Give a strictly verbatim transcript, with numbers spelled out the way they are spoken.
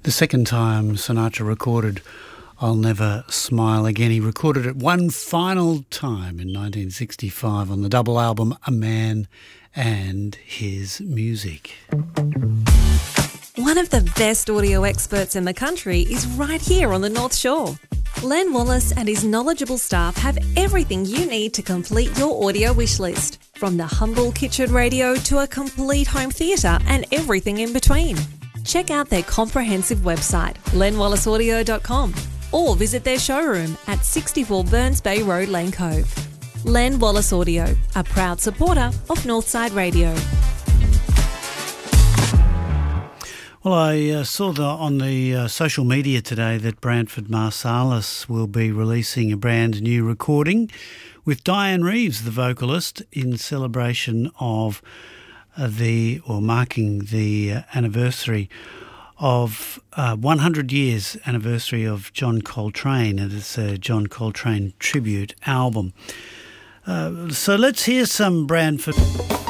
The second time Sinatra recorded I'll Never Smile Again, he recorded it one final time in nineteen sixty-five on the double album A Man and His Music. One of the best audio experts in the country is right here on the North Shore. Len Wallace and his knowledgeable staff have everything you need to complete your audio wish list, from the humble kitchen radio to a complete home theatre and everything in between. Check out their comprehensive website, len wallace audio dot com, or visit their showroom at sixty-four Burns Bay Road, Lane Cove. Len Wallace Audio, a proud supporter of Northside Radio. Well, I uh, saw the, on the uh, social media today that Branford Marsalis will be releasing a brand new recording with Diane Reeves, the vocalist, in celebration of uh, the, or marking the uh, anniversary of uh, one hundred years anniversary of John Coltrane, and it's a John Coltrane tribute album. Uh, so let's hear some Branford.